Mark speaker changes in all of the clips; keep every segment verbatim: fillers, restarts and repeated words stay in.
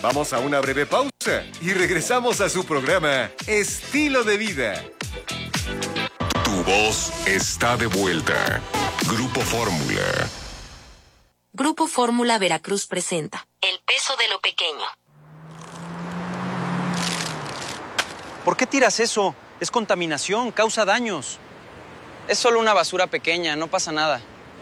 Speaker 1: Vamos a una breve pausa y regresamos a su programa Estilo de Vida.
Speaker 2: Tu voz está de vuelta. Grupo Fórmula.
Speaker 3: Grupo Fórmula Veracruz presenta El peso de lo pequeño.
Speaker 4: ¿Por qué tiras eso? Es contaminación, causa daños. Es solo una basura pequeña, no pasa nada.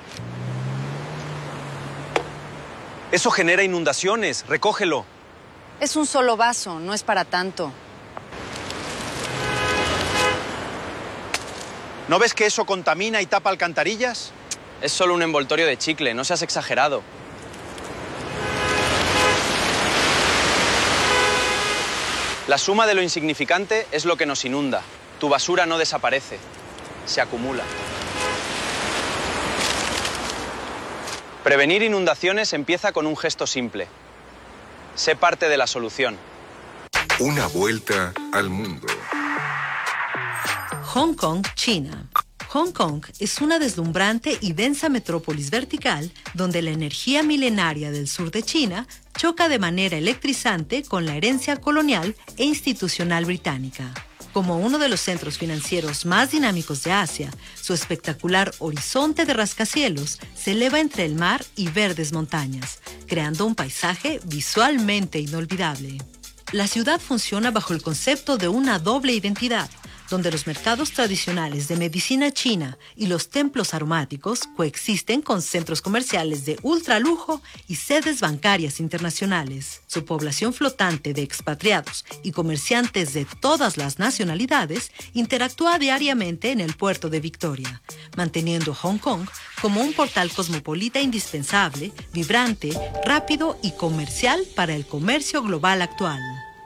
Speaker 4: Eso genera inundaciones, recógelo.
Speaker 5: Es un solo vaso, no es para tanto.
Speaker 4: ¿No ves que eso contamina y tapa alcantarillas? Es solo un envoltorio de chicle, no seas exagerado. La suma de lo insignificante es lo que nos inunda. Tu basura no desaparece, se acumula. Prevenir inundaciones empieza con un gesto simple. Sé parte de la solución.
Speaker 2: Una vuelta al mundo.
Speaker 6: Hong Kong, China. Hong Kong es una deslumbrante y densa metrópolis vertical donde la energía milenaria del sur de China choca de manera electrizante con la herencia colonial e institucional británica. Como uno de los centros financieros más dinámicos de Asia, su espectacular horizonte de rascacielos se eleva entre el mar y verdes montañas, creando un paisaje visualmente inolvidable. La ciudad funciona bajo el concepto de una doble identidad, donde los mercados tradicionales de medicina china y los templos aromáticos coexisten con centros comerciales de ultralujo y sedes bancarias internacionales. Su población flotante de expatriados y comerciantes de todas las nacionalidades interactúa diariamente en el puerto de Victoria, manteniendo Hong Kong como un portal cosmopolita indispensable, vibrante, rápido y comercial para el comercio global actual.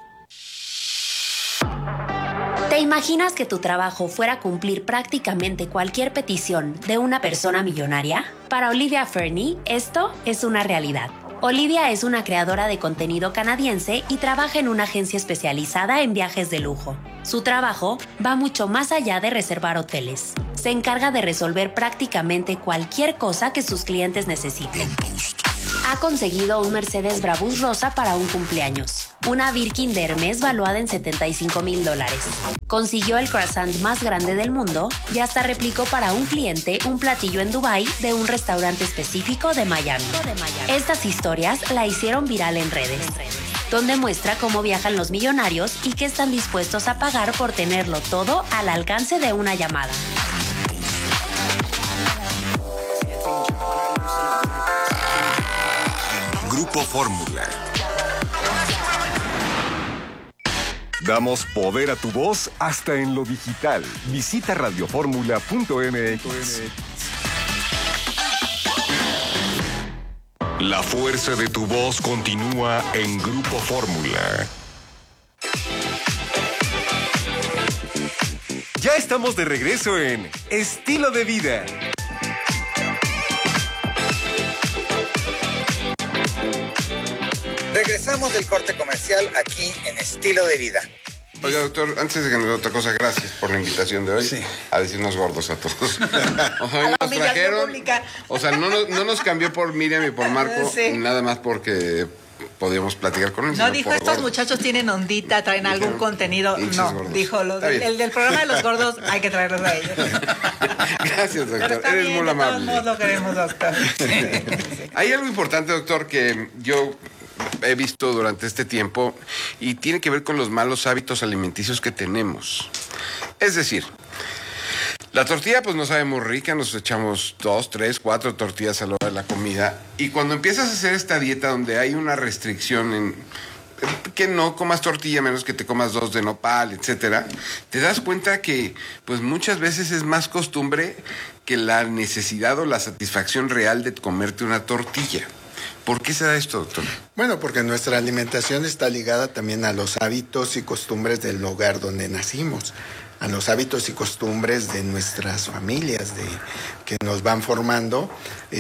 Speaker 3: ¿Te imaginas que tu trabajo fuera a cumplir prácticamente cualquier petición de una persona millonaria? Para Olivia Fernie, esto es una realidad. Olivia es una creadora de contenido canadiense y trabaja en una agencia especializada en viajes de lujo. Su trabajo va mucho más allá de reservar hoteles. Se encarga de resolver prácticamente cualquier cosa que sus clientes necesiten. Ha conseguido un Mercedes Brabus rosa para un cumpleaños, una Birkin de Hermes valuada en setenta y cinco mil dólares. Consiguió el croissant más grande del mundo y hasta replicó para un cliente un platillo en Dubái de un restaurante específico de Miami. Estas historias la hicieron viral en redes, donde muestra cómo viajan los millonarios y qué están dispuestos a pagar por tenerlo todo al alcance de una llamada.
Speaker 2: Grupo Fórmula.
Speaker 1: Damos poder a tu voz hasta en lo digital. Visita radioformula punto m x.
Speaker 2: La fuerza de tu voz continúa en Grupo Fórmula.
Speaker 1: Ya estamos de regreso en Estilo de Vida.
Speaker 7: Regresamos del corte comercial aquí en Estilo de Vida.
Speaker 8: Oiga, doctor, antes de que nos otra cosa, gracias por la invitación de hoy, sí, a decirnos gordos a todos. O sea, nos trajeron, o sea, no nos, no nos cambió por Miriam y por Marco, sí, nada más porque podíamos platicar con él.
Speaker 9: No dijo, estos gordos. Muchachos tienen ondita, traen ¿Dijeron? Algún contenido. No, gordos. Dijo, lo del, el del programa de los gordos hay que traerlos a ellos.
Speaker 8: Gracias, doctor, eres
Speaker 9: bien,
Speaker 8: muy amable.
Speaker 9: De todos modos lo queremos, doctor. Sí,
Speaker 8: sí. Hay algo importante, doctor, que yo he visto durante este tiempo y tiene que ver con los malos hábitos alimenticios que tenemos. Es decir, la tortilla pues no sabe muy rica, nos echamos dos, tres, cuatro tortillas a la hora de la comida y cuando empiezas a hacer esta dieta donde hay una restricción en que no comas tortilla menos que te comas dos de nopal, etcétera, te das cuenta que pues muchas veces es más costumbre que la necesidad o la satisfacción real de comerte una tortilla. ¿Por qué se da esto, doctor?
Speaker 10: Bueno, porque nuestra alimentación está ligada también a los hábitos y costumbres del lugar donde nacimos, a los hábitos y costumbres de nuestras familias, de que nos van formando,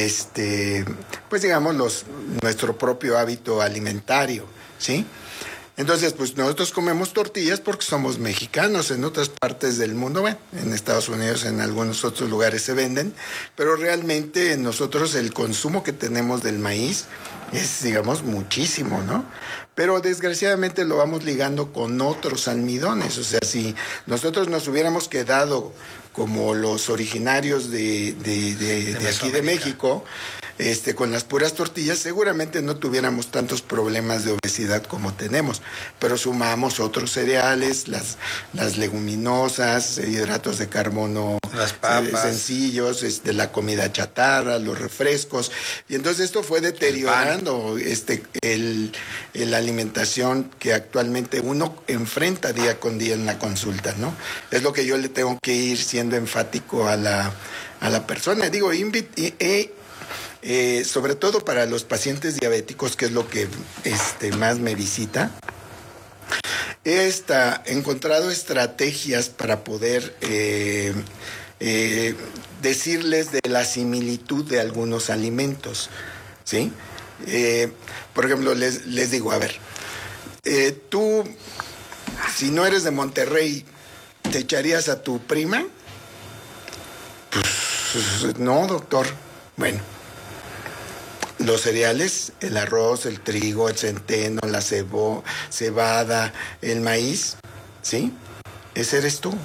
Speaker 10: este, pues digamos, los, nuestro propio hábito alimentario, ¿sí? Entonces, pues nosotros comemos tortillas porque somos mexicanos. En otras partes del mundo, bueno, en Estados Unidos, en algunos otros lugares se venden, pero realmente nosotros el consumo que tenemos del maíz es, digamos, muchísimo, ¿no? Pero desgraciadamente lo vamos ligando con otros almidones. O sea, si nosotros nos hubiéramos quedado como los originarios de, de, de, de aquí de México, este, con las puras tortillas, seguramente no tuviéramos tantos problemas de obesidad como tenemos. Pero sumamos otros cereales, las, las leguminosas, hidratos de carbono,
Speaker 7: las papas,
Speaker 10: eh, sencillos, este, la comida chatarra, los refrescos. Y entonces esto fue deteriorando este, el, el la alimentación que actualmente uno enfrenta día con día en la consulta, ¿no? Es lo que yo le tengo que ir siendo enfático a la, a la persona. Digo, invit, eh, eh, sobre todo para los pacientes diabéticos, que es lo que este, más me visita, he esta, encontrado estrategias para poder eh, eh, decirles de la similitud de algunos alimentos, ¿sí? Eh, por ejemplo, les, les digo, a ver, eh, tú, si no eres de Monterrey, ¿te echarías a tu prima? Pues no, doctor. Bueno, los cereales, el arroz, el trigo, el centeno, la cebo, cebada, el maíz, ¿sí? Ese eres tú.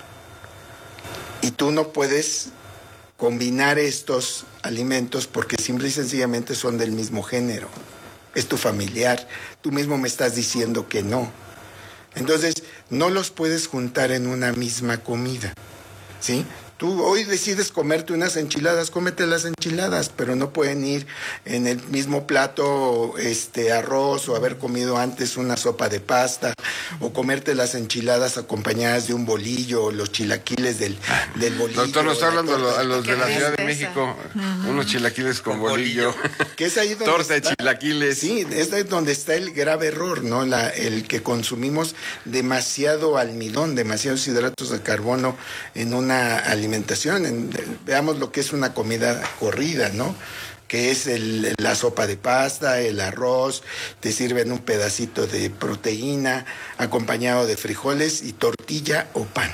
Speaker 10: Y tú no puedes combinar estos alimentos porque simple y sencillamente son del mismo género. Es tu familiar. Tú mismo me estás diciendo que no. Entonces, no los puedes juntar en una misma comida, ¿sí? Tú hoy decides comerte unas enchiladas, cómete las enchiladas, pero no pueden ir en el mismo plato este arroz o haber comido antes una sopa de pasta o comerte las enchiladas acompañadas de un bolillo o los chilaquiles del, del bolillo.
Speaker 8: Doctor, nos está hablando a, a los de la Ciudad de México, uh-huh. unos chilaquiles con, con bolillo.
Speaker 10: Que es ahí donde
Speaker 8: torta
Speaker 10: está,
Speaker 8: de chilaquiles.
Speaker 10: Sí, es ahí donde está el grave error, ¿no? La, el que consumimos demasiado almidón, demasiados hidratos de carbono en una alimentación. En, veamos lo que es una comida corrida, ¿no? Que es el, la sopa de pasta, el arroz, te sirven un pedacito de proteína acompañado de frijoles y tortilla o pan.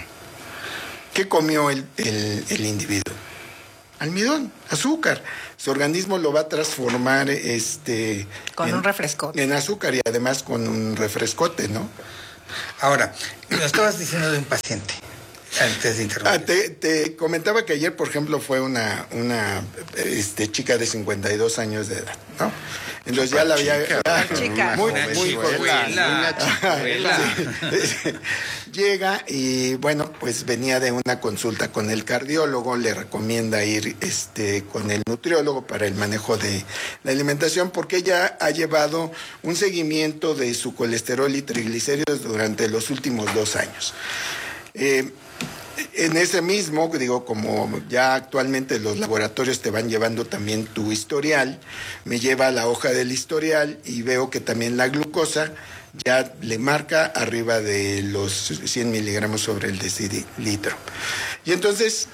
Speaker 10: ¿Qué comió el, el, el individuo? Almidón, azúcar. Su organismo lo va a transformar este,
Speaker 9: con
Speaker 10: en,
Speaker 9: un refrescote.
Speaker 10: En azúcar y además con un refrescote, ¿no?
Speaker 7: Ahora, nos estabas diciendo de un paciente. Antes de interrumpir.
Speaker 10: Ah, te, te comentaba que ayer, por ejemplo, fue una, una este, chica de cincuenta y dos años de edad, ¿no? Entonces ya la había...
Speaker 9: Chica,
Speaker 10: ya,
Speaker 9: chica.
Speaker 10: Muy,
Speaker 9: Una
Speaker 10: muy
Speaker 9: chicuela,
Speaker 10: una chicuela. Sí. Llega y, bueno, pues venía de una consulta con el cardiólogo, le recomienda ir este, con el nutriólogo para el manejo de la alimentación, porque ella ha llevado un seguimiento de su colesterol y triglicéridos durante los últimos dos años. Eh, En ese mismo, digo, como ya actualmente los laboratorios te van llevando también tu historial, me lleva a la hoja del historial y veo que también la glucosa ya le marca arriba de los cien miligramos sobre el decilitro. Y entonces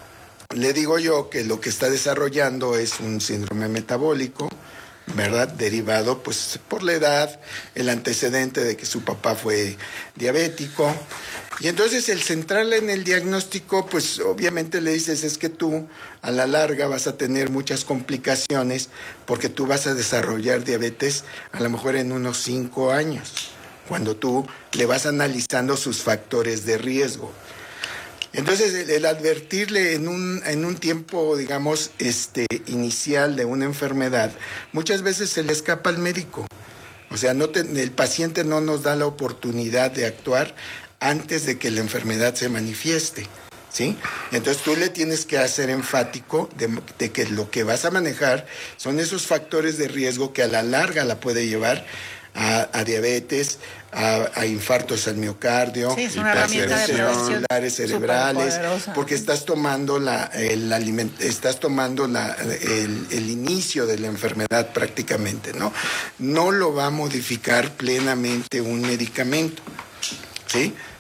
Speaker 10: le digo yo que lo que está desarrollando es un síndrome metabólico, ¿verdad? Derivado pues por la edad, el antecedente de que su papá fue diabético. Y entonces el centrarla en el diagnóstico, pues obviamente le dices, es que tú a la larga vas a tener muchas complicaciones porque tú vas a desarrollar diabetes a lo mejor en unos cinco años, cuando tú le vas analizando sus factores de riesgo. Entonces, el, el advertirle en un, en un tiempo, digamos, este, inicial de una enfermedad, muchas veces se le escapa al médico. O sea, no te, el paciente no nos da la oportunidad de actuar antes de que la enfermedad se manifieste, ¿sí? Entonces, tú le tienes que hacer enfático de, de que lo que vas a manejar son esos factores de riesgo que a la larga la puede llevar a, a diabetes, a, a infartos al miocardio,
Speaker 9: sí, es una herramienta de
Speaker 10: celulares cerebrales, porque estás tomando la, el aliment, estás tomando la, el, el inicio de la enfermedad prácticamente, ¿no? No lo va a modificar plenamente un medicamento, ¿sí?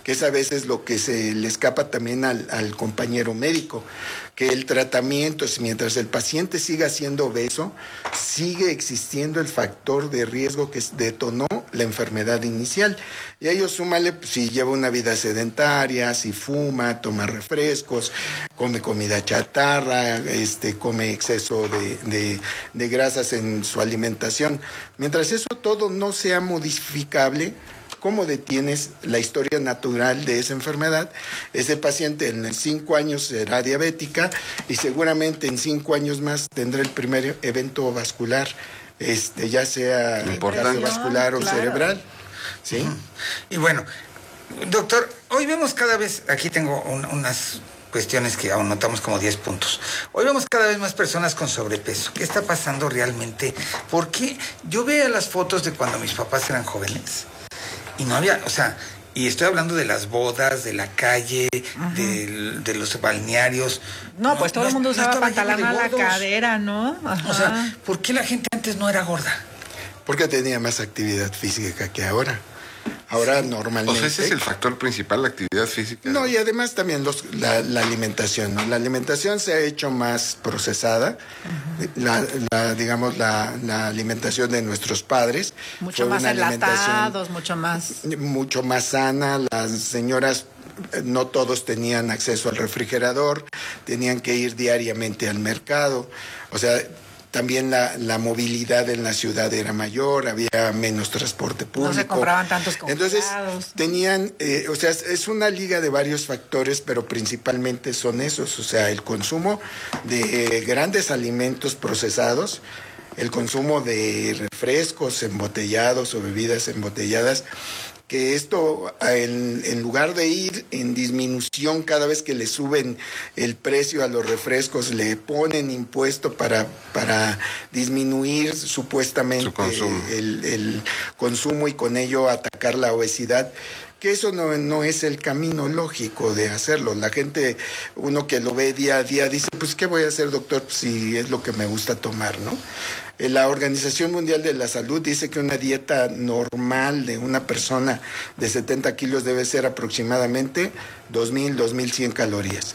Speaker 10: que es a veces lo que se le escapa también al, al compañero médico, que el tratamiento, mientras el paciente siga siendo obeso, sigue existiendo el factor de riesgo que detonó la enfermedad inicial. Y a ello súmale pues, si lleva una vida sedentaria, si fuma, toma refrescos, come comida chatarra, este, come exceso de, de, de grasas en su alimentación. Mientras eso todo no sea modificable, ¿cómo detienes la historia natural de esa enfermedad? Ese paciente en cinco años será diabética y seguramente en cinco años más tendrá el primer evento vascular, este, ya sea cardiovascular o claro. cerebral. ¿Sí?
Speaker 7: Uh-huh. Y bueno, doctor, hoy vemos cada vez, aquí tengo un, unas cuestiones que aún notamos como diez puntos. Hoy vemos cada vez más personas con sobrepeso. ¿Qué está pasando realmente? Porque yo veo las fotos de cuando mis papás eran jóvenes y no había, o sea, y estoy hablando de las bodas, de la calle, uh-huh. de, de los balnearios.
Speaker 9: No, pues todo no, el mundo usaba no pantalón a la cadera, ¿no?
Speaker 7: Ajá. O sea, ¿por qué la gente antes no era gorda?
Speaker 10: Porque tenía más actividad física que ahora. Ahora normalmente...
Speaker 8: O sea, ese es el factor principal, la actividad física.
Speaker 10: No, y además también los, la, la alimentación, ¿no? La alimentación se ha hecho más procesada. Uh-huh. La, la, digamos, la, la alimentación de nuestros padres.
Speaker 9: Mucho más enlatados, mucho más...
Speaker 10: Mucho más sana. Las señoras, no todos tenían acceso al refrigerador, tenían que ir diariamente al mercado. O sea... También la, la movilidad en la ciudad era mayor, había menos transporte público.
Speaker 9: No se compraban tantos congelados.
Speaker 10: Entonces, tenían, eh, o sea, es una liga de varios factores, pero principalmente son esos, o sea, el consumo de eh, grandes alimentos procesados, el consumo de refrescos embotellados o bebidas embotelladas, que esto, en, en lugar de ir en disminución cada vez que le suben el precio a los refrescos, le ponen impuesto para, para disminuir supuestamente
Speaker 8: Su consumo.
Speaker 10: El, el consumo y con ello atacar la obesidad. Que eso no, no es el camino lógico de hacerlo. La gente, uno que lo ve día a día, dice, pues, ¿qué voy a hacer, doctor, si es lo que me gusta tomar, ¿no? La Organización Mundial de la Salud dice que una dieta normal de una persona de setenta kilos debe ser aproximadamente dos mil, dos mil cien calorías.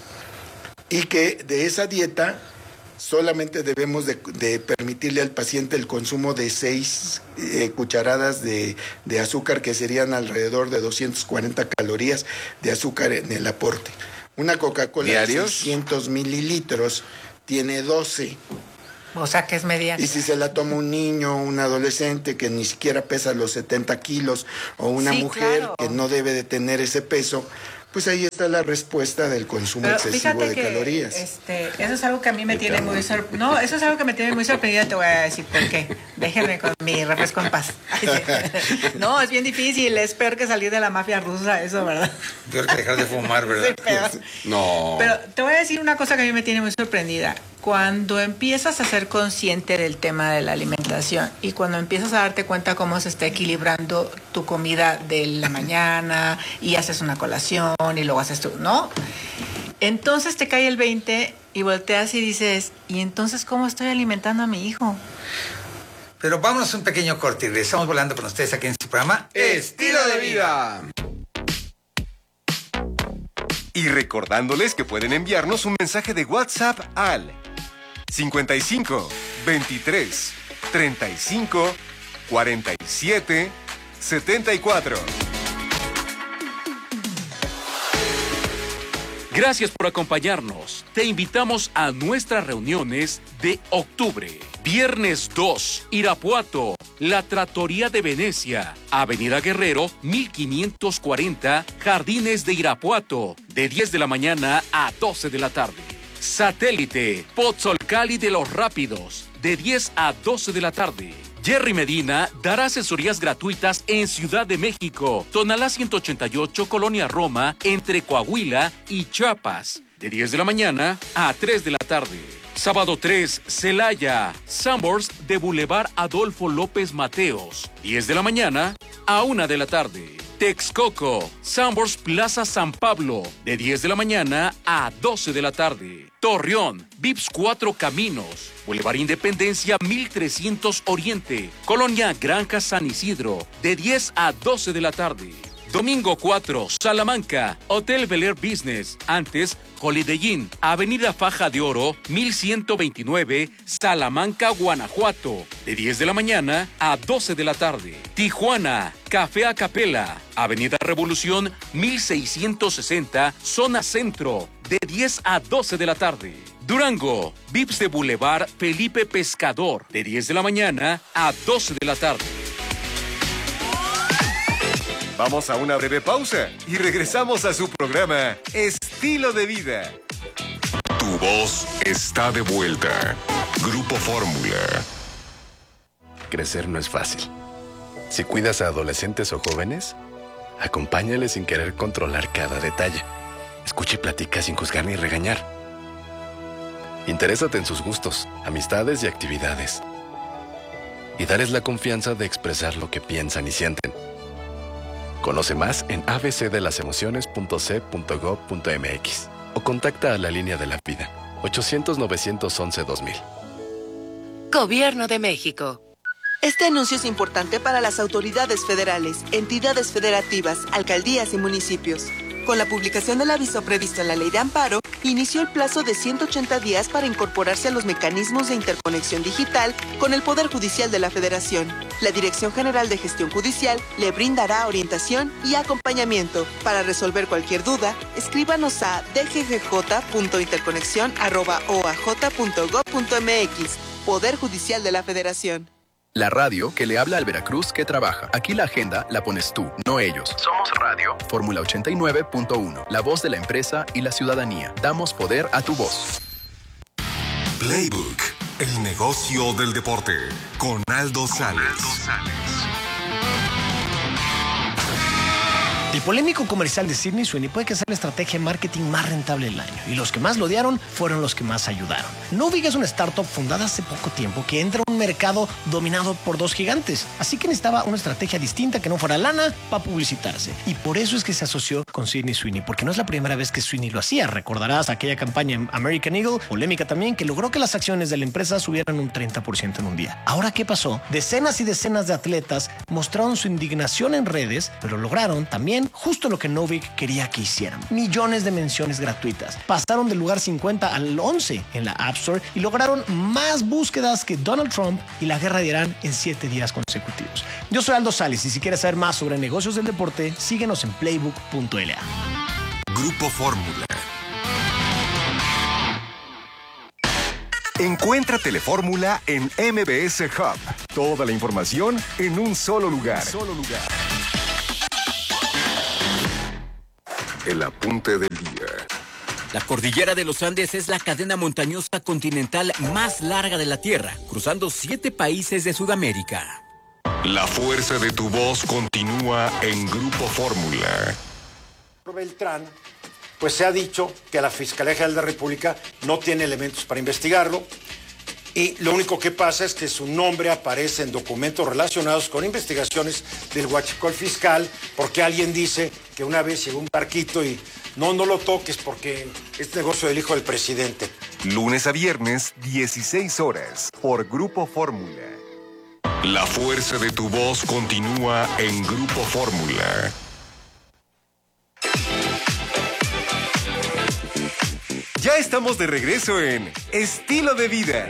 Speaker 10: Y que de esa dieta solamente debemos de, de permitirle al paciente el consumo de seis eh, cucharadas de, de azúcar, que serían alrededor de doscientas cuarenta calorías de azúcar en el aporte. Una Coca-Cola de seiscientos mililitros tiene doce.
Speaker 9: O sea, que es mediana.
Speaker 10: Y si se la toma un niño, un adolescente que ni siquiera pesa los setenta kilos, o una sí, mujer claro. que no debe de tener ese peso, pues ahí está la respuesta del consumo Pero excesivo de
Speaker 9: que,
Speaker 10: calorías.
Speaker 9: Este, eso es algo que a mí me tiene muy sorprendida. No, eso es algo que me tiene muy sorprendida, te voy a decir por qué. Déjenme con mi refresco en paz. No, es bien difícil, es peor que salir de la mafia rusa, eso, ¿verdad?
Speaker 7: Peor que dejar de fumar, ¿verdad?
Speaker 9: Sí, peor.
Speaker 8: No.
Speaker 9: Pero te voy a decir una cosa que a mí me tiene muy sorprendida. Cuando empiezas a ser consciente del tema de la alimentación y cuando empiezas a darte cuenta cómo se está equilibrando tu comida de la mañana y haces una colación y luego haces tú, ¿no? Entonces te cae el veinte y volteas y dices, ¿y entonces cómo estoy alimentando a mi hijo?
Speaker 7: Pero vámonos un pequeño corte y regresamos volando con ustedes aquí en su programa
Speaker 8: Estilo de Vida.
Speaker 1: Y recordándoles que pueden enviarnos un mensaje de WhatsApp al cincuenta y cinco, veintitrés, treinta y cinco, cuarenta y siete, setenta y cuatro.
Speaker 11: Gracias por acompañarnos. Te invitamos a nuestras reuniones de octubre. Viernes dos, Irapuato, La Trattoria de Venecia, Avenida Guerrero, mil quinientos cuarenta, Jardines de Irapuato, de diez de la mañana a doce de la tarde. Satélite, Pozzolcali de los Rápidos, de diez a doce de la tarde. Jerry Medina dará asesorías gratuitas en Ciudad de México, Tonalá ciento ochenta y ocho, Colonia Roma, entre Coahuila y Chiapas, de diez de la mañana a tres de la tarde. Sábado tres, Celaya, Sanborns de Boulevard Adolfo López Mateos, diez de la mañana a una de la tarde. Texcoco, Sanborns Plaza San Pablo, de diez de la mañana a doce de la tarde. Torreón, Vips Cuatro Caminos, Boulevard Independencia mil trescientos Oriente, Colonia Granja San Isidro, de diez a doce de la tarde. Domingo cuatro, Salamanca, Hotel Bel Air Business, antes Holiday Inn, Avenida Faja de Oro, mil ciento veintinueve, Salamanca, Guanajuato, de diez de la mañana a doce de la tarde. Tijuana, Café Acapela, Avenida Revolución, mil seiscientos sesenta, Zona Centro, de diez a doce de la tarde. Durango, Vips de Boulevard Felipe Pescador, de diez de la mañana a doce de la tarde.
Speaker 1: Vamos a una breve pausa y regresamos a su programa Estilo de Vida.
Speaker 2: Tu voz está de vuelta. Grupo Fórmula.
Speaker 12: Crecer no es fácil. Si cuidas a adolescentes o jóvenes, acompáñales sin querer controlar cada detalle. Escucha y platica sin juzgar ni regañar. Interésate en sus gustos, amistades y actividades. Y dales la confianza de expresar lo que piensan y sienten. Conoce más en a b c de las emociones punto c punto gov punto m x o contacta a la línea de la vida ochocientos, novecientos once, dos mil.
Speaker 13: Gobierno de México.
Speaker 14: Este anuncio es importante para las autoridades federales, entidades federativas, alcaldías y municipios. Con la publicación del aviso previsto en la Ley de Amparo, inició el plazo de ciento ochenta días para incorporarse a los mecanismos de interconexión digital con el Poder Judicial de la Federación. La Dirección General de Gestión Judicial le brindará orientación y acompañamiento. Para resolver cualquier duda, escríbanos a d g g j punto interconexión arroba o a j punto gov punto m x. Poder Judicial de la Federación.
Speaker 15: La radio que le habla al Veracruz que trabaja. Aquí la agenda la pones tú, no ellos. Somos radio. Fórmula ochenta y nueve punto uno. La voz de la empresa y la ciudadanía. Damos poder a tu voz.
Speaker 2: Playbook, el negocio del deporte. Con Aldo Sales.
Speaker 16: El polémico comercial de Sydney Sweeney puede que sea la estrategia de marketing más rentable del año, y los que más lo odiaron fueron los que más ayudaron. Novig es una startup fundada hace poco tiempo que entra a un mercado dominado por dos gigantes, así que necesitaba una estrategia distinta que no fuera lana para publicitarse, y por eso es que se asoció con Sydney Sweeney, porque no es la primera vez que Sweeney lo hacía. Recordarás aquella campaña en American Eagle, polémica también, que logró que las acciones de la empresa subieran un treinta por ciento en un día. Ahora, ¿qué pasó? Decenas y decenas de atletas mostraron su indignación en redes, pero lograron también justo lo que Novig quería que hicieran: millones de menciones gratuitas. Pasaron del lugar cincuenta al once en la App Store y lograron más búsquedas que Donald Trump y la guerra de Irán en siete días consecutivos. Yo soy Aldo Sales, y si quieres saber más sobre negocios del deporte, síguenos en playbook punto l a.
Speaker 2: Grupo Fórmula.
Speaker 1: Encuentra Telefórmula en M B S Hub. Toda la información en un solo lugar.
Speaker 2: Solo lugar. El apunte del día.
Speaker 17: La cordillera de los Andes es la cadena montañosa continental más larga de la Tierra, cruzando siete países de Sudamérica.
Speaker 2: La fuerza de tu voz continúa en Grupo Fórmula.
Speaker 18: Beltrán, pues se ha dicho que la Fiscalía General de la República no tiene elementos para investigarlo, y lo único que pasa es que su nombre aparece en documentos relacionados con investigaciones del huachicol fiscal, porque alguien dice que una vez llegó un barquito y no, no lo toques porque es negocio del hijo del presidente.
Speaker 1: Lunes a viernes, dieciséis horas, por Grupo Fórmula.
Speaker 2: La fuerza de tu voz continúa en Grupo Fórmula.
Speaker 1: Ya estamos de regreso en Estilo de Vida.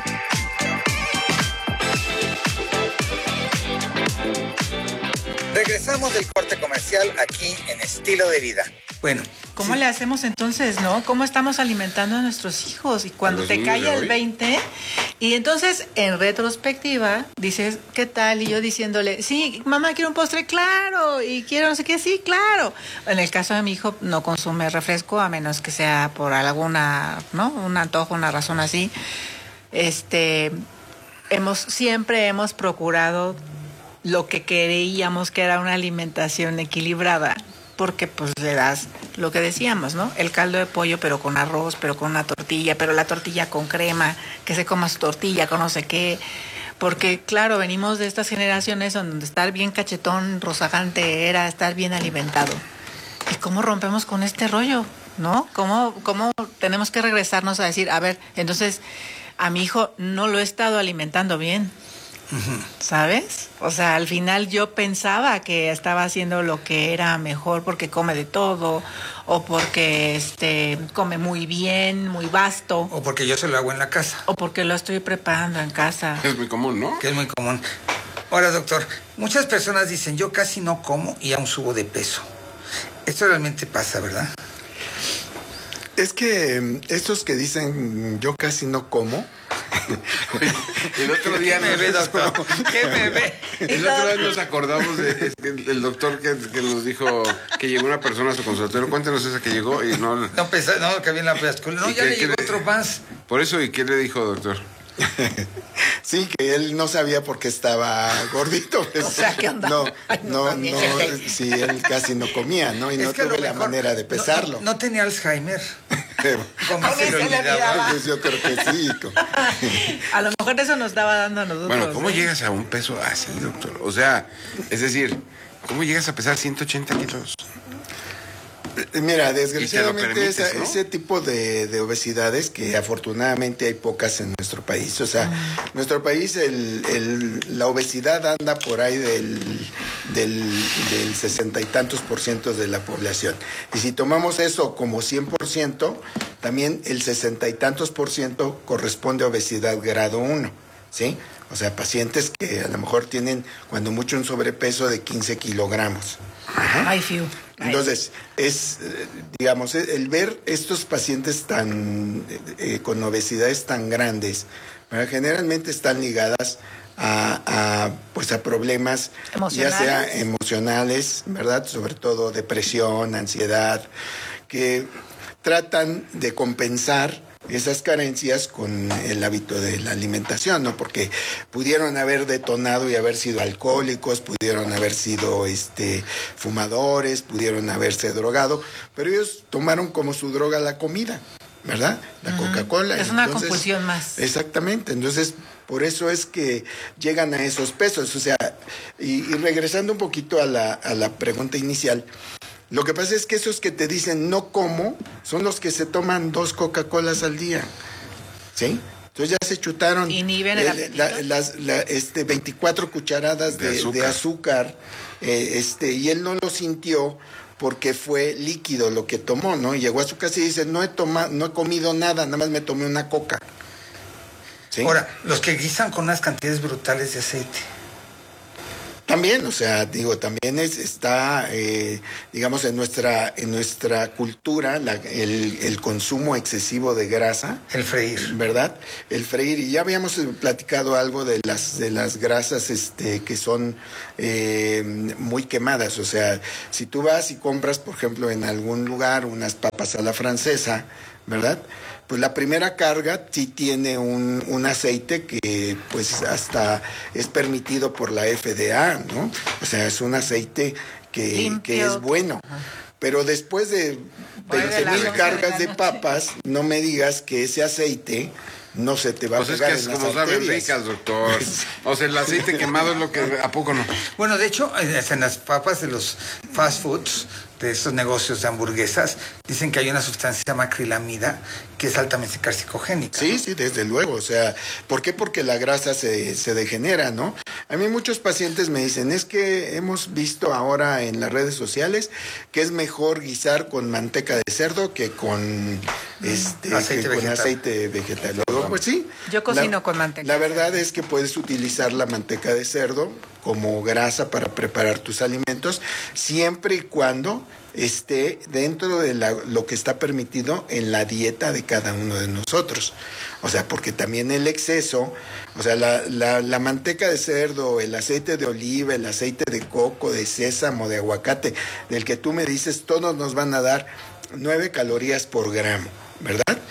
Speaker 7: Regresamos del corte comercial aquí en Estilo de Vida. Bueno.
Speaker 9: ¿Cómo
Speaker 7: sí.
Speaker 9: le hacemos entonces, no? ¿Cómo estamos alimentando a nuestros hijos? Y cuando te cae el veinte, y entonces en retrospectiva dices, ¿qué tal? Y yo diciéndole, sí, mamá, quiero un postre, claro, y quiero no sé qué, sí, claro. En el caso de mi hijo, no consume refresco a menos que sea por alguna, ¿no? Un antojo, una razón así. Este, hemos, siempre hemos procurado lo que creíamos que era una alimentación equilibrada, porque pues le das lo que decíamos, ¿no? El caldo de pollo, pero con arroz, pero con una tortilla, pero la tortilla con crema, que se coma su tortilla con no sé qué. Porque, claro, venimos de estas generaciones donde estar bien cachetón, rozagante, era estar bien alimentado. ¿Y cómo rompemos con este rollo, no? ¿Cómo, cómo tenemos que regresarnos a decir, a ver, entonces, a mi hijo no lo he estado alimentando bien? Uh-huh. ¿Sabes? O sea, al final yo pensaba que estaba haciendo lo que era mejor porque come de todo, o porque este come muy bien, muy vasto.
Speaker 7: O porque yo se lo hago en la casa.
Speaker 9: O porque lo estoy preparando en casa.
Speaker 8: Es muy común, ¿no?
Speaker 7: Que es muy común. Ahora, doctor, muchas personas dicen, yo casi no como y aún subo de peso. Esto realmente pasa, ¿verdad?
Speaker 10: Es que estos que dicen, yo casi no como...
Speaker 8: El otro día
Speaker 7: ¿Qué me ve, doctor? ¿Qué me ve?
Speaker 8: El otro día nos acordamos de, del doctor que, que nos dijo que llegó una persona a su consultorio. Cuéntenos esa que llegó y no...
Speaker 7: No, pensé, no, que había en la escuela. No, ya le llegó otro más.
Speaker 8: Por eso, ¿y qué le dijo, doctor?
Speaker 10: Sí, que él no sabía por qué estaba gordito. Pues, o sea, ¿qué onda? No, no, no, sí, él casi no comía, ¿no? Y es no tuve la manera de pesarlo.
Speaker 7: No, no, no tenía Alzheimer.
Speaker 10: ¿Cómo se lo olvidaba? Pues yo creo que sí.
Speaker 9: A lo mejor eso nos estaba dando a nosotros.
Speaker 8: Bueno, ¿cómo
Speaker 9: ¿eh?
Speaker 8: llegas a un peso así, doctor? O sea, es decir, ¿cómo llegas a pesar ciento ochenta kilos?
Speaker 10: Mira, desgraciadamente
Speaker 8: permites,
Speaker 10: esa,
Speaker 8: ¿no?
Speaker 10: ese tipo de, de obesidades, que afortunadamente hay pocas en nuestro país. O sea, en mm. nuestro país el, el, la obesidad anda por ahí del, del, del sesenta y tantos por ciento de la población. Y si tomamos eso como cien por ciento, también el sesenta y tantos por ciento corresponde a obesidad grado uno, ¿sí? O sea, pacientes que a lo mejor tienen cuando mucho un sobrepeso de quince kilogramos.
Speaker 9: Ay, fiu.
Speaker 10: Entonces, es, digamos, el ver estos pacientes tan eh, con obesidades tan grandes, ¿verdad? Generalmente están ligadas a, a, pues a problemas, ya sea emocionales, ¿verdad? Sobre todo depresión, ansiedad, que tratan de compensar esas carencias con el hábito de la alimentación, ¿no? Porque pudieron haber detonado y haber sido alcohólicos, pudieron haber sido este, fumadores, pudieron haberse drogado, pero ellos tomaron como su droga la comida, ¿verdad? La uh-huh. Coca-Cola.
Speaker 9: Es una Entonces, compulsión más.
Speaker 10: Exactamente, entonces por eso es que llegan a esos pesos, o sea, y, y regresando un poquito a la, a la pregunta inicial, lo que pasa es que esos que te dicen no como son los que se toman dos Coca-Colas al día, ¿sí? Entonces ya se chutaron
Speaker 9: ¿Inhiben el
Speaker 10: el, la, las la, este, veinticuatro cucharadas de, de azúcar, de azúcar eh, este, y él no lo sintió porque fue líquido lo que tomó, ¿no? Y llegó a su casa y dice, no he, tomado, no he comido nada, nada más me tomé una coca. ¿Sí?
Speaker 7: Ahora, los que guisan con unas cantidades brutales de aceite.
Speaker 10: También, o sea, digo, también es, está, eh, digamos, en nuestra en nuestra cultura la, el, el consumo excesivo de grasa.
Speaker 7: El freír.
Speaker 10: ¿Verdad? El freír. Y ya habíamos platicado algo de las de las grasas este, que son eh, muy quemadas. O sea, si tú vas y compras, por ejemplo, en algún lugar unas papas a la francesa, ¿verdad? Pues la primera carga sí tiene un, un aceite que pues hasta es permitido por la F D A, ¿no? O sea, es un aceite que, que es bueno. Ajá. Pero después de veinte mil cargas de papas, no me digas que ese aceite no se te va
Speaker 8: pues
Speaker 10: a pegar
Speaker 8: es que
Speaker 10: en
Speaker 8: es
Speaker 10: las
Speaker 8: como
Speaker 10: arterias.
Speaker 8: saben ricas, doctor. O sea, el aceite quemado es lo que... ¿A poco no?
Speaker 7: Bueno, de hecho, en las papas de los fast foods, de estos negocios de hamburguesas, dicen que hay una sustancia que se llama acrilamida, que es altamente carcinogénica.
Speaker 10: Sí,
Speaker 7: ¿no?
Speaker 10: sí, desde luego. O sea, ¿por qué? Porque la grasa se, se degenera, ¿no? A mí muchos pacientes me dicen, es que hemos visto ahora en las redes sociales que es mejor guisar con manteca de cerdo que con, este,
Speaker 7: aceite,
Speaker 10: que
Speaker 7: vegetal.
Speaker 10: con aceite vegetal. Luego, pues sí.
Speaker 9: Yo cocino
Speaker 10: la,
Speaker 9: con manteca.
Speaker 10: La verdad es que puedes utilizar la manteca de cerdo como grasa para preparar tus alimentos, siempre y cuando esté dentro de la, lo que está permitido en la dieta de cada uno de nosotros. O sea, porque también el exceso, o sea, la, la, la manteca de cerdo, el aceite de oliva, el aceite de coco, de sésamo, de aguacate, del que tú me dices, todos nos van a dar nueve calorías por gramo, ¿verdad?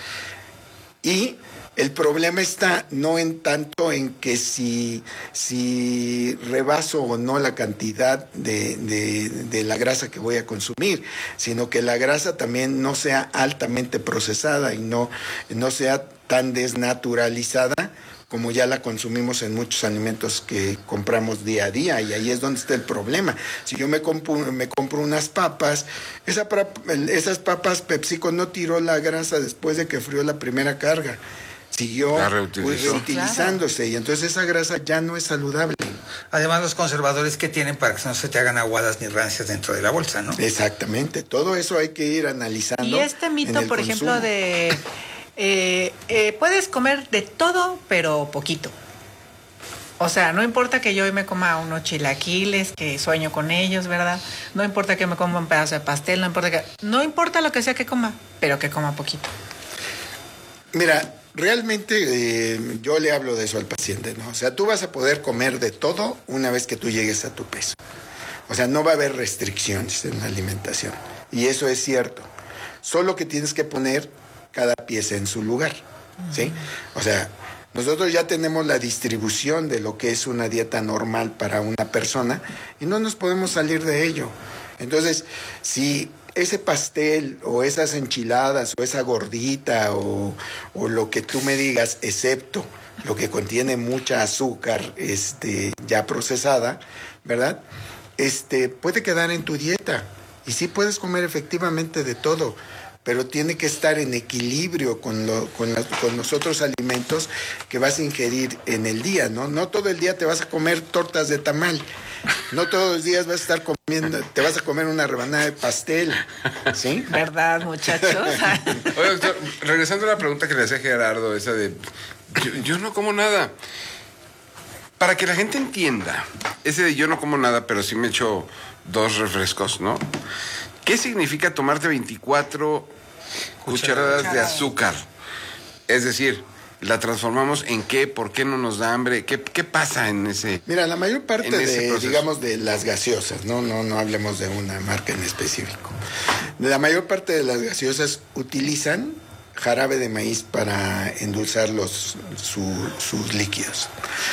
Speaker 10: Y el problema está no en tanto en que si, si rebaso o no la cantidad de, de, de la grasa que voy a consumir, sino que la grasa también no sea altamente procesada y no, no sea tan desnaturalizada como ya la consumimos en muchos alimentos que compramos día a día, y ahí es donde está el problema. Si yo me compro, me compro unas papas, esa, esas papas PepsiCo no tiró la grasa después de que frió la primera carga. siguió
Speaker 8: La reutilizó.
Speaker 10: reutilizándose y entonces esa grasa ya no es saludable.
Speaker 7: Además, los conservadores que tienen para que no se te hagan aguadas ni rancias dentro de la bolsa, ¿no?
Speaker 10: Exactamente, todo eso hay que ir analizando.
Speaker 9: Y este mito,
Speaker 10: en el
Speaker 9: por
Speaker 10: consumo.
Speaker 9: ejemplo, de eh, eh, puedes comer de todo, pero poquito. O sea, no importa que yo hoy me coma unos chilaquiles, que sueño con ellos, ¿verdad? No importa que me coma un pedazo de pastel, no importa que, no importa lo que sea que coma, pero que coma poquito.
Speaker 10: Mira, realmente eh, yo le hablo de eso al paciente, ¿no? O sea, tú vas a poder comer de todo una vez que tú llegues a tu peso. O sea, no va a haber restricciones en la alimentación. Y eso es cierto. Solo que tienes que poner cada pieza en su lugar, ¿sí? O sea, nosotros ya tenemos la distribución de lo que es una dieta normal para una persona y no nos podemos salir de ello. Entonces, si ese pastel o esas enchiladas o esa gordita o, o lo que tú me digas, excepto lo que contiene mucha azúcar este, ya procesada, ¿verdad? Este, puede quedar en tu dieta y sí puedes comer efectivamente de todo, pero tiene que estar en equilibrio con, lo, con, la, con los otros alimentos que vas a ingerir en el día, ¿no? No todo el día te vas a comer tortas de tamal, no todos los días vas a estar comiendo, te vas a comer una rebanada de pastel, ¿sí?
Speaker 9: ¿Verdad, muchachos?
Speaker 8: Oye, doctor, regresando a la pregunta que le hacía Gerardo, esa de, yo, yo no como nada. Para que la gente entienda, ese de yo no como nada, pero sí me echo dos refrescos, ¿no? ¿Qué significa tomarte veinticuatro cucharadas de azúcar? Es decir, ¿la transformamos en qué? ¿Por qué no nos da hambre? ¿Qué, qué pasa en ese
Speaker 10: Mira, la mayor parte de,
Speaker 8: proceso?
Speaker 10: digamos, de las gaseosas, ¿no? No, no hablemos de una marca en específico. La mayor parte de las gaseosas utilizan jarabe de maíz para endulzar los, su, sus líquidos.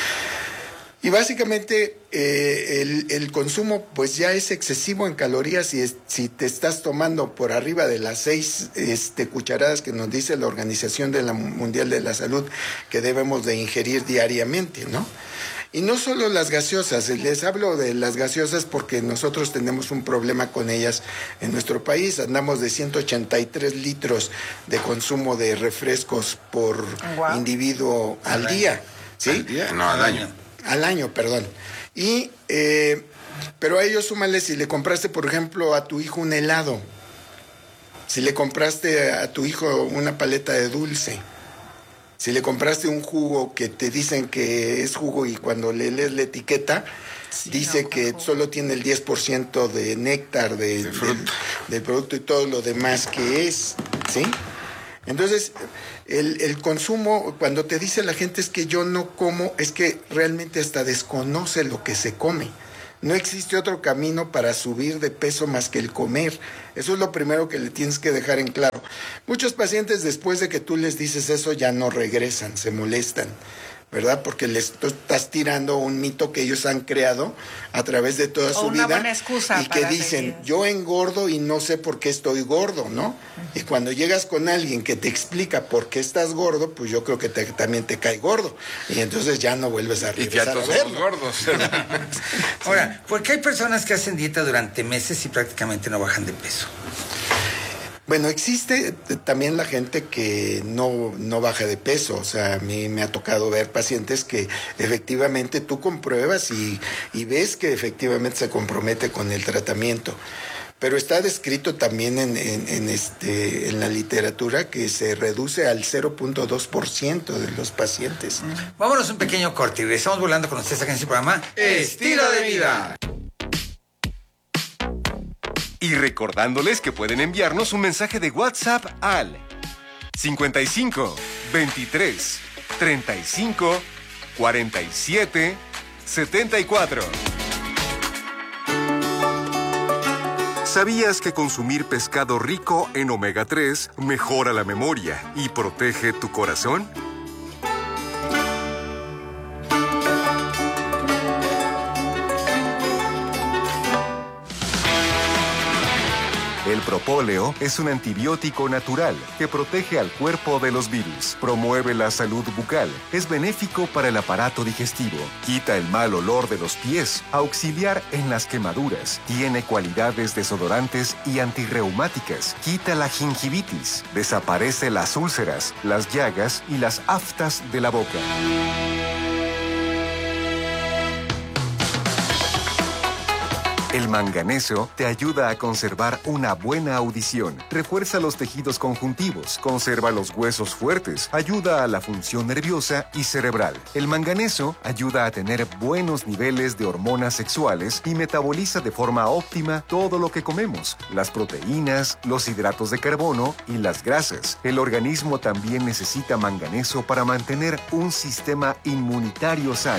Speaker 10: Y básicamente eh, el, el consumo pues ya es excesivo en calorías y es, si te estás tomando por arriba de las seis este, cucharadas que nos dice la Organización de la Mundial de la Salud que debemos de ingerir diariamente, ¿no? Y no solo las gaseosas, les hablo de las gaseosas porque nosotros tenemos un problema con ellas en nuestro país. Andamos de ciento ochenta y tres litros de consumo de refrescos por wow. individuo al día, ¿sí?
Speaker 8: ¿Al día? No, al año.
Speaker 10: Al año, perdón. Y, eh, pero a ellos súmale si le compraste, por ejemplo, a tu hijo un helado, si le compraste a tu hijo una paleta de dulce, si le compraste un jugo que te dicen que es jugo y cuando le lees la etiqueta, sí, dice no, que solo tiene el diez por ciento de néctar de, de del, del producto y todo lo demás que es, ¿sí? Entonces, el, el consumo, cuando te dice la gente es que yo no como, es que realmente hasta desconoce lo que se come. No existe otro camino para subir de peso más que el comer. Eso es lo primero que le tienes que dejar en claro. Muchos pacientes después de que tú les dices eso ya no regresan, se molestan, ¿verdad? Porque les estás tirando un mito que ellos han creado a través de toda
Speaker 9: o
Speaker 10: su
Speaker 9: una
Speaker 10: vida
Speaker 9: buena excusa
Speaker 10: y que
Speaker 9: para
Speaker 10: dicen,
Speaker 9: seguir.
Speaker 10: yo engordo y no sé por qué estoy gordo, ¿no? Uh-huh. Y cuando llegas con alguien que te explica por qué estás gordo, pues yo creo que te, también te cae gordo y entonces ya no vuelves a regresar
Speaker 8: y ya todos
Speaker 10: a verlo.
Speaker 8: somos gordos.
Speaker 7: Ahora, ¿por qué hay personas que hacen dieta durante meses y prácticamente no bajan de peso?
Speaker 10: Bueno, existe también la gente que no, no baja de peso. O sea, a mí me ha tocado ver pacientes que efectivamente tú compruebas y, y ves que efectivamente se compromete con el tratamiento. Pero está descrito también en, en, en, este, en la literatura que se reduce al cero punto dos por ciento de los pacientes.
Speaker 7: Vámonos un pequeño corte y regresamos volando con ustedes aquí en su programa
Speaker 1: Estilo de Vida. Y recordándoles que pueden enviarnos un mensaje de WhatsApp al cincuenta y cinco, veintitrés, treinta y cinco, cuarenta y siete, setenta y cuatro. ¿Sabías que consumir pescado rico en omega tres mejora la memoria y protege tu corazón? El propóleo es un antibiótico natural que protege al cuerpo de los virus, promueve la salud bucal, es benéfico para el aparato digestivo, quita el mal olor de los pies, auxiliar en las quemaduras, tiene cualidades desodorantes y antirreumáticas, quita la gingivitis, desaparece las úlceras, las llagas y las aftas de la boca. El manganeso te ayuda a conservar una buena audición, refuerza los tejidos conjuntivos, conserva los huesos fuertes, ayuda a la función nerviosa y cerebral. El manganeso ayuda a tener buenos niveles de hormonas sexuales y metaboliza de forma óptima todo lo que comemos, las proteínas, los hidratos de carbono y las grasas. El organismo también necesita manganeso para mantener un sistema inmunitario sano.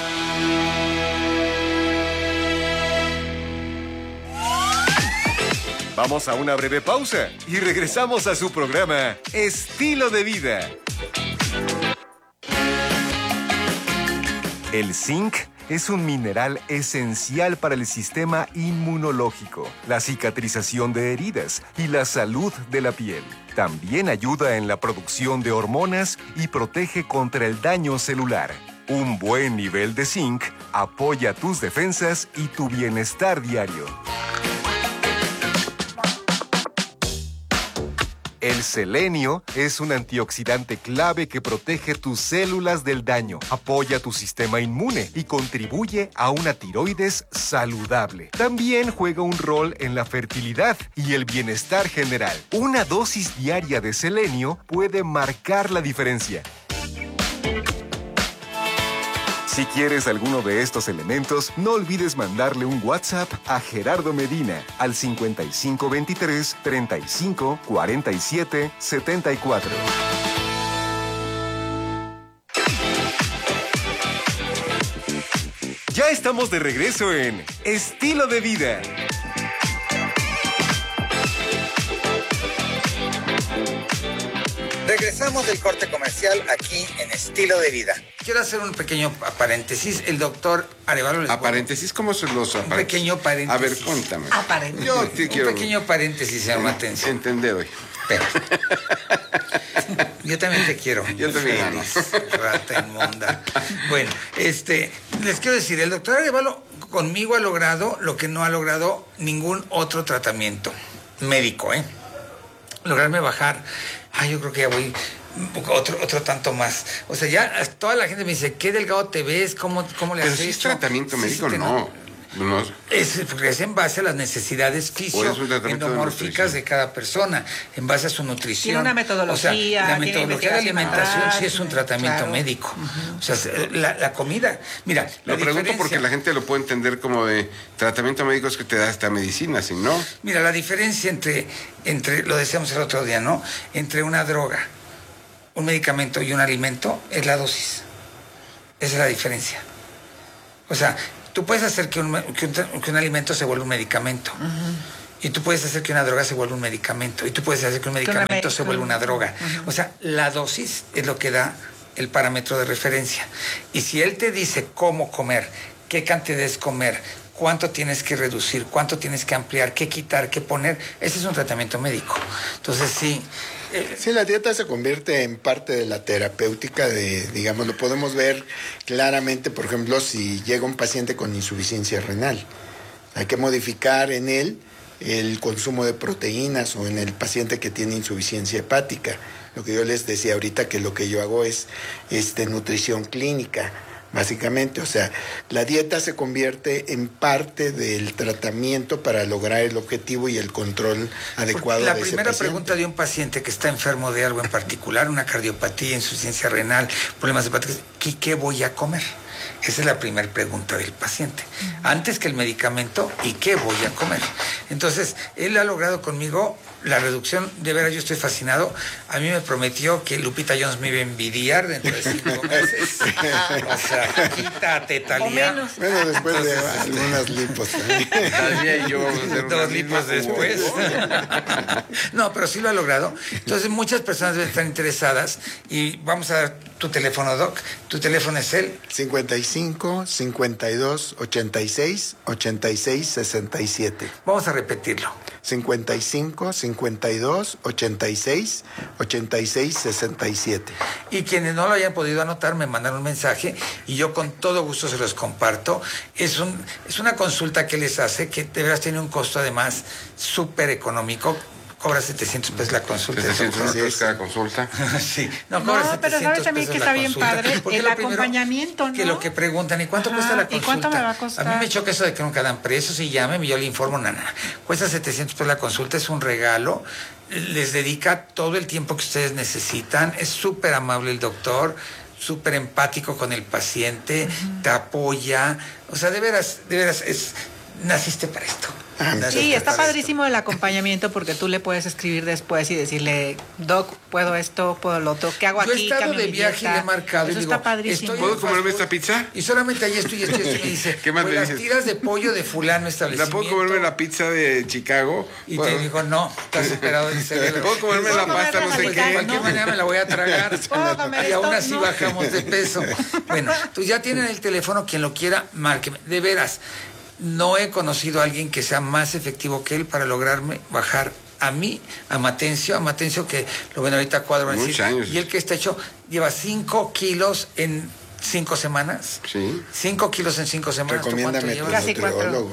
Speaker 1: Vamos a una breve pausa y regresamos a su programa Estilo de Vida. El zinc es un mineral esencial para el sistema inmunológico, la cicatrización de heridas y la salud de la piel. También ayuda en la producción de hormonas y protege contra el daño celular. Un buen nivel de zinc apoya tus defensas y tu bienestar diario. El selenio es un antioxidante clave que protege tus células del daño, apoya tu sistema inmune y contribuye a una tiroides saludable. También juega un rol en la fertilidad y el bienestar general. Una dosis diaria de selenio puede marcar la diferencia. Si quieres alguno de estos elementos, no olvides mandarle un WhatsApp a Gerardo Medina al cincuenta y cinco veintitrés, treinta y cinco, cuarenta y siete, setenta y cuatro. Ya estamos de regreso en Estilo de Vida.
Speaker 7: Regresamos del corte comercial aquí en Estilo de Vida. Quiero hacer un pequeño paréntesis. El doctor Arevalo les
Speaker 8: ¿A paréntesis? ¿Cómo se los
Speaker 7: Un pequeño paréntesis.
Speaker 8: A ver, cuéntame.
Speaker 7: A paréntesis. Yo te un quiero... pequeño paréntesis, señor Matencio.
Speaker 8: Entender hoy.
Speaker 7: Pero... Yo también te quiero.
Speaker 8: Yo también.
Speaker 7: Feliz, rata inmunda. Bueno, este, les quiero decir, el doctor Arevalo conmigo ha logrado lo que no ha logrado ningún otro tratamiento médico, ¿eh? Lograrme bajar. Ay, yo creo que ya voy otro, otro tanto más. O sea, ya toda la gente me dice, ¿qué delgado te ves? ¿Cómo, cómo le has hecho?
Speaker 8: Pero si es tratamiento médico, sí, no. no.
Speaker 7: Es, porque es en base a las necesidades fisio-endomórficas de, de cada persona, en base a su nutrición.
Speaker 9: Tiene una metodología.
Speaker 7: O sea, la metodología de alimentación
Speaker 9: atrás,
Speaker 7: sí es un tratamiento claro. médico. Uh-huh. O sea, la, la comida, mira,
Speaker 8: lo pregunto diferencia... porque la gente lo puede entender como de tratamiento médico es que te da esta medicina, ¿sí, no?
Speaker 7: Mira, la diferencia entre, entre, lo decíamos el otro día, ¿no? Entre una droga, un medicamento y un alimento es la dosis. Esa es la diferencia. O sea, tú puedes hacer que un, que un, que un alimento se vuelva un medicamento. Uh-huh. Y tú puedes hacer que una droga se vuelva un medicamento. Y tú puedes hacer que un medicamento se vuelva una droga. Uh-huh. O sea, la dosis es lo que da el parámetro de referencia. Y si él te dice cómo comer, qué cantidades comer, cuánto tienes que reducir, cuánto tienes que ampliar, qué quitar, qué poner, ese es un tratamiento médico. Entonces, sí...
Speaker 10: Sí, la dieta se convierte en parte de la terapéutica de, digamos, lo podemos ver claramente, por ejemplo, si llega un paciente con insuficiencia renal. Hay que modificar en él el consumo de proteínas o en el paciente que tiene insuficiencia hepática. Lo que yo les decía ahorita, que lo que yo hago es este, nutrición clínica, básicamente. O sea, la dieta se convierte en parte del tratamiento para lograr el objetivo y el control adecuado de ese paciente.
Speaker 7: La primera pregunta de un paciente que está enfermo de algo en particular, una cardiopatía, insuficiencia renal, problemas hepáticos, ¿qué, qué voy a comer? Esa es la primera pregunta del paciente. Uh-huh. Antes que el medicamento, ¿y qué voy a comer? Entonces, él ha logrado conmigo la reducción. De veras, yo estoy fascinado. A mí me prometió que Lupita Jones me iba a envidiar dentro de cinco meses. O sea, quítate, Talía.
Speaker 10: Bueno, después Entonces, de algunas lipos también.
Speaker 8: Talía y yo vamos a hacer
Speaker 7: dos lipos después. No, pero sí lo ha logrado. Entonces, muchas personas deben estar interesadas y vamos a dar tu teléfono, Doc. Tu teléfono es el
Speaker 10: cincuenta y cinco, cincuenta y dos, ochenta y seis, ochenta y seis, sesenta y siete.
Speaker 7: Vamos a repetirlo.
Speaker 10: cincuenta y cinco, cincuenta y dos, ochenta y seis, ochenta y seis, sesenta y siete.
Speaker 7: Y quienes no lo hayan podido anotar, me mandan un mensaje y yo con todo gusto se los comparto. Es, un, es una consulta que les hace que de veras tiene un costo además súper económico. Cobra setecientos pesos la consulta.
Speaker 8: setecientos pesos cada consulta.
Speaker 7: Sí.
Speaker 9: No, no pero sabes también que está bien padre el acompañamiento, ¿no?
Speaker 7: Que lo que preguntan, ¿y cuánto Ajá, cuesta la consulta?
Speaker 9: ¿Y cuánto me va a costar?
Speaker 7: A mí me choca eso de que nunca dan precios y llamen y yo le informo, nada. Cuesta setecientos pesos la consulta, es un regalo. Les dedica todo el tiempo que ustedes necesitan. Es súper amable el doctor, súper empático con el paciente, uh-huh. te apoya. O sea, de veras, de veras, es, naciste para esto.
Speaker 9: Sí, está padrísimo el acompañamiento porque tú le puedes escribir después y decirle, Doc, puedo esto, puedo lo otro, ¿qué hago
Speaker 7: Yo
Speaker 9: aquí?
Speaker 7: Yo he estado de viaje y le he marcado
Speaker 9: Eso
Speaker 7: y
Speaker 9: está
Speaker 7: digo,
Speaker 9: padrísimo.
Speaker 8: ¿puedo comerme esta pizza?
Speaker 7: Y solamente ahí estoy, estoy, estoy, y me dice,
Speaker 8: ¿qué más
Speaker 7: pues
Speaker 8: me
Speaker 7: las
Speaker 8: dices?
Speaker 7: tiras de pollo de fulano establecimiento.
Speaker 8: ¿La puedo comerme la pizza de Chicago?
Speaker 7: Y
Speaker 8: bueno.
Speaker 7: te digo, no, estás esperado.
Speaker 8: ¿Puedo comerme la pasta no sé qué?
Speaker 7: De cualquier manera me la voy a tragar. Y aún así no. bajamos de peso. Bueno, tú ya tienen el teléfono, quien lo quiera, márqueme. De veras. No he conocido a alguien que sea más efectivo que él para lograrme bajar a mí, a Matencio, a Matencio que lo ven ahorita a cuadro.
Speaker 8: Muchos
Speaker 7: decir,
Speaker 8: años.
Speaker 7: Y el que está hecho lleva cinco kilos en cinco semanas.
Speaker 8: Sí.
Speaker 7: Cinco kilos en cinco semanas.
Speaker 10: Recomiéndame tu nutriólogo,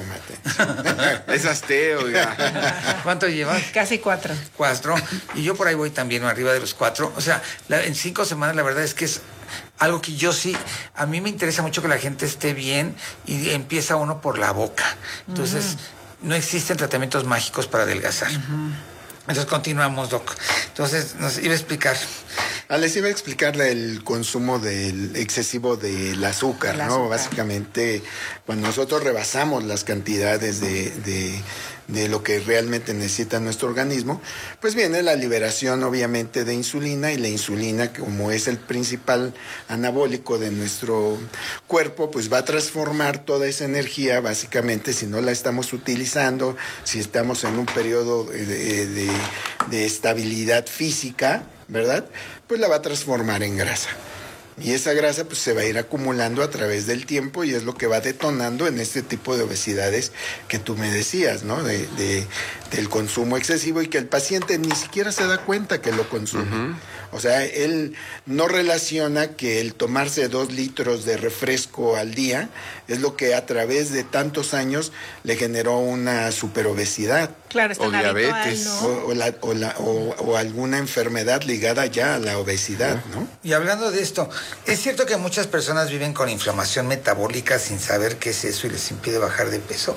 Speaker 10: Mate.
Speaker 8: Es asteo, oiga.
Speaker 7: ¿Cuánto llevas?
Speaker 9: Casi cuatro.
Speaker 7: Cuatro. Y yo por ahí voy también arriba de los cuatro. O sea, la, en cinco semanas la verdad es que es algo que yo sí, a mí me interesa mucho que la gente esté bien y empieza uno por la boca. Entonces, uh-huh. no existen tratamientos mágicos para adelgazar. Uh-huh. Entonces, continuamos, Doc. Entonces, nos iba a explicar.
Speaker 10: Ah, les iba a explicar el consumo del excesivo del azúcar, ¿no? Azúcar. Básicamente, cuando nosotros rebasamos las cantidades de, de, de lo que realmente necesita nuestro organismo, pues viene la liberación, obviamente, de insulina, y la insulina, como es el principal anabólico de nuestro cuerpo, pues va a transformar toda esa energía, básicamente, si no la estamos utilizando, si estamos en un periodo de, de, de estabilidad física, ¿verdad? Pues la va a transformar en grasa. Y esa grasa pues se va a ir acumulando a través del tiempo y es lo que va detonando en este tipo de obesidades que tú me decías, ¿no? De, de, del consumo excesivo y que el paciente ni siquiera se da cuenta que lo consume. Uh-huh. O sea, él no relaciona que el tomarse dos litros de refresco al día es lo que a través de tantos años le generó una superobesidad.
Speaker 9: Claro, está
Speaker 10: o diabetes, ¿no? o, o, la, o, la, o, o alguna enfermedad ligada ya a la obesidad, ¿no?
Speaker 7: Y hablando de esto, ¿es cierto que muchas personas viven con inflamación metabólica sin saber qué es eso y les impide bajar de peso?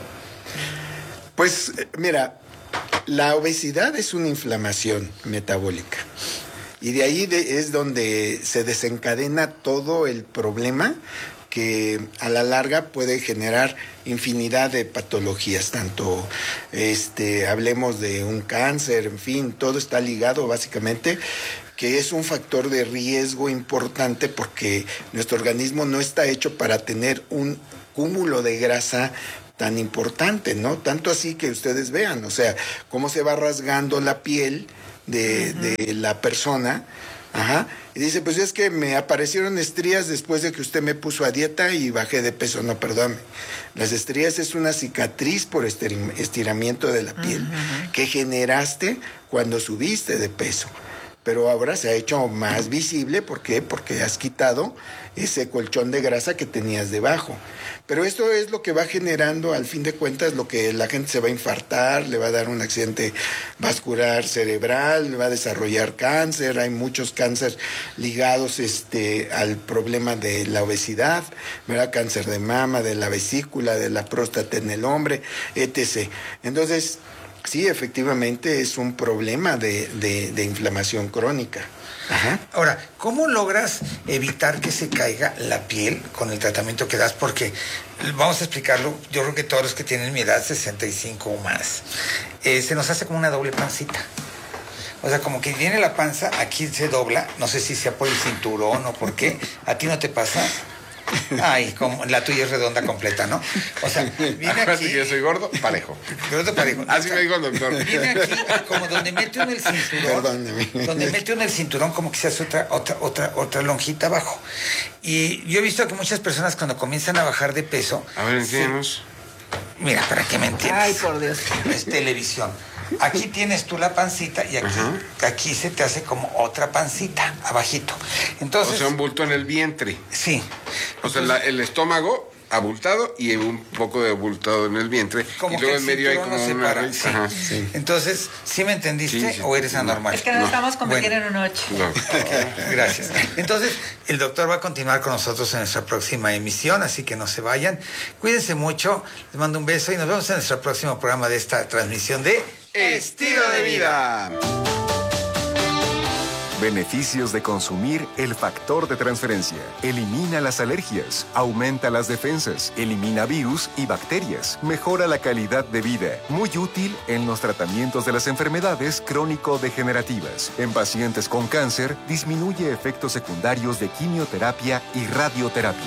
Speaker 10: Pues, mira, la obesidad es una inflamación metabólica. Y de ahí de, es donde se desencadena todo el problema que a la larga puede generar infinidad de patologías, tanto este, hablemos de un cáncer, en fin, todo está ligado básicamente, que es un factor de riesgo importante porque nuestro organismo no está hecho para tener un cúmulo de grasa tan importante, ¿no? Tanto así que ustedes vean, o sea, cómo se va rasgando la piel de, uh-huh. de la persona, ajá, y dice, pues es que me aparecieron estrías después de que usted me puso a dieta y bajé de peso. No, perdóname. Las estrías es una cicatriz por estiramiento de la piel uh-huh. que generaste cuando subiste de peso. Pero ahora se ha hecho más visible. ¿Por qué? Porque has quitado ese colchón de grasa que tenías debajo. Pero esto es lo que va generando, al fin de cuentas, lo que la gente se va a infartar, le va a dar un accidente vascular cerebral, le va a desarrollar cáncer. Hay muchos cánceres ligados este, al problema de la obesidad, ¿verdad? Cáncer de mama, de la vesícula, de la próstata en el hombre, etcétera. Entonces, sí, efectivamente es un problema de, de, de inflamación crónica.
Speaker 7: Ajá. Ahora, ¿cómo logras evitar que se caiga la piel con el tratamiento que das? Porque, vamos a explicarlo, yo creo que todos los que tienen mi edad, sesenta y cinco o más, eh, se nos hace como una doble pancita. O sea, como que viene la panza, aquí se dobla, no sé si sea por el cinturón o por qué, ¿a ti no te pasa? Ay, como la tuya es redonda completa, ¿no? O sea, viene aquí.
Speaker 8: Si yo soy gordo, parejo.
Speaker 7: Gordo parejo.
Speaker 8: Así me dijo el doctor.
Speaker 7: Viene aquí, como donde mete uno el cinturón. Perdóneme. Donde mete uno el cinturón, como que se hace otra, otra, otra, otra lonjita abajo. Y yo he visto que muchas personas cuando comienzan a bajar de peso.
Speaker 8: A ver, enséñanos.
Speaker 7: Mira, para que me entiendas.
Speaker 9: Ay, por Dios.
Speaker 7: Es televisión. aquí tienes tú la pancita y aquí, uh-huh. aquí se te hace como otra pancita, abajito. Entonces,
Speaker 8: o sea, un bulto en el vientre.
Speaker 7: Sí.
Speaker 8: O sea, la, el estómago abultado y un poco de abultado en el vientre.
Speaker 7: Como
Speaker 8: y luego
Speaker 7: que
Speaker 8: en medio hay como
Speaker 7: se
Speaker 8: una...
Speaker 7: para, sí.
Speaker 8: Ajá.
Speaker 7: Sí. Entonces, ¿sí me entendiste
Speaker 8: sí, sí.
Speaker 7: o eres anormal?
Speaker 9: Es que no, no. estamos como bueno. en una noche.
Speaker 8: No.
Speaker 7: Okay, gracias. Entonces, el doctor va a continuar con nosotros en nuestra próxima emisión, así que no se vayan. Cuídense mucho, les mando un beso y nos vemos en nuestro próximo programa de esta transmisión de
Speaker 8: Estilo de Vida.
Speaker 1: Beneficios de consumir el factor de transferencia. Elimina las alergias, aumenta las defensas, elimina virus y bacterias, mejora la calidad de vida. Muy útil en los tratamientos de las enfermedades crónico-degenerativas. En pacientes con cáncer, disminuye efectos secundarios de quimioterapia y radioterapia.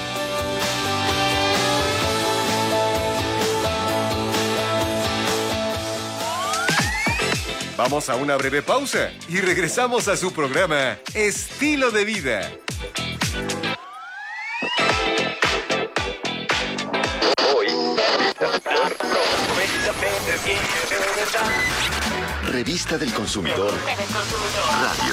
Speaker 1: Vamos a una breve pausa y regresamos a su programa Estilo de Vida.
Speaker 19: Revista del Consumidor Radio.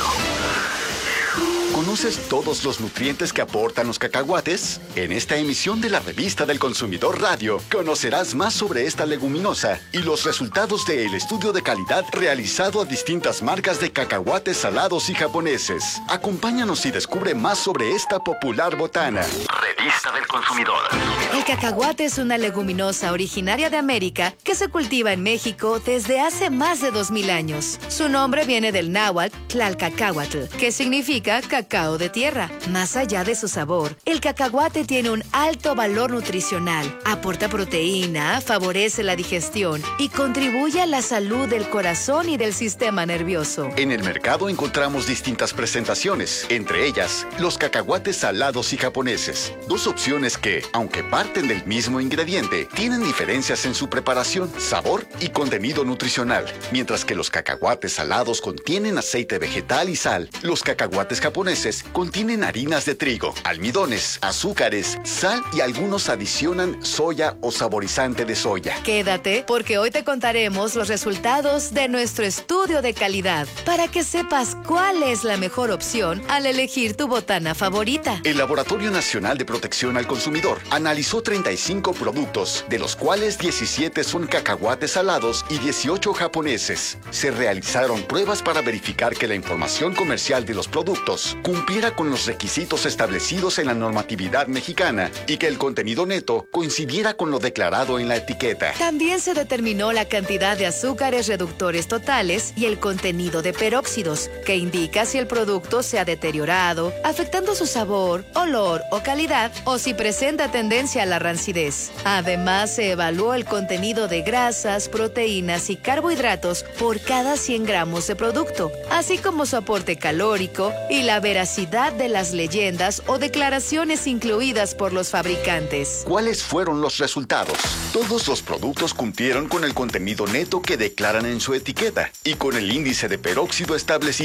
Speaker 19: ¿Conoces todos los nutrientes que aportan los cacahuates? En esta emisión de la Revista del Consumidor Radio, conocerás más sobre esta leguminosa y los resultados del estudio de calidad realizado a distintas marcas de cacahuates salados y japoneses. Acompáñanos y descubre más sobre esta popular botana. Revista del Consumidor.
Speaker 20: El cacahuate es una leguminosa originaria de América que se cultiva en México desde hace más de dos mil años. Su nombre viene del náhuatl Tlalcacahuatl, que significa cacao de tierra. Más allá de su sabor, el cacahuate tiene un alto valor nutricional, aporta proteína, favorece la digestión y contribuye a la salud del corazón y del sistema nervioso.
Speaker 19: En el mercado encontramos distintas presentaciones, entre ellas los cacahuates salados y japoneses. Dos opciones que, aunque parten del mismo ingrediente, tienen diferencias en su preparación, sabor y contenido nutricional. Mientras que los cacahuates salados contienen aceite vegetal y sal, los cacahuates japoneses contienen harinas de trigo, almidones, azúcares, sal y algunos adicionan soya o saborizante de soya.
Speaker 20: Quédate porque hoy te contaremos los resultados de nuestro estudio de calidad para que sepas cuál es la mejor opción al elegir tu botana favorita.
Speaker 19: El Laboratorio Nacional de Protección al Consumidor analizó treinta y cinco productos, de los cuales diecisiete son cacahuates salados y dieciocho japoneses. Se realizaron pruebas para verificar que la información comercial de los productos cumpliera con los requisitos establecidos en la normatividad mexicana y que el contenido neto coincidiera con lo declarado en la etiqueta.
Speaker 20: También se determinó la cantidad de azúcares reductores totales y el contenido de peróxidos, que indica si el producto se ha deteriorado, afectando su sabor, olor o calidad, o si presenta tendencia a la rancidez. Además, se evaluó el contenido de grasas, proteínas y carbohidratos por cada cien gramos de producto, así como su aporte calórico y la veracidad de las leyendas o declaraciones incluidas por los fabricantes.
Speaker 19: ¿Cuáles fueron los resultados? Todos los productos cumplieron con el contenido neto que declaran en su etiqueta y con el índice de peróxido establecido.